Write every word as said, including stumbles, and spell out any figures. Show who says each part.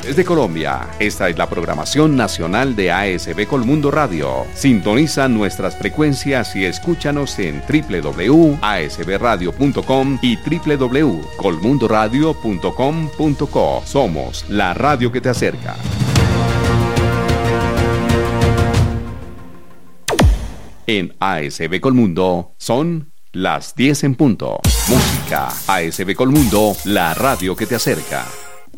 Speaker 1: Desde Colombia, esta es la programación nacional de A S B Colmundo Radio. Sintoniza nuestras frecuencias y escúchanos en doble u doble u doble u punto a s b radio punto com y doble u doble u doble u punto colmundo radio punto com punto co. Somos la radio que te acerca. En A S B Colmundo son las diez en punto. Música. A S B Colmundo, la radio que te acerca.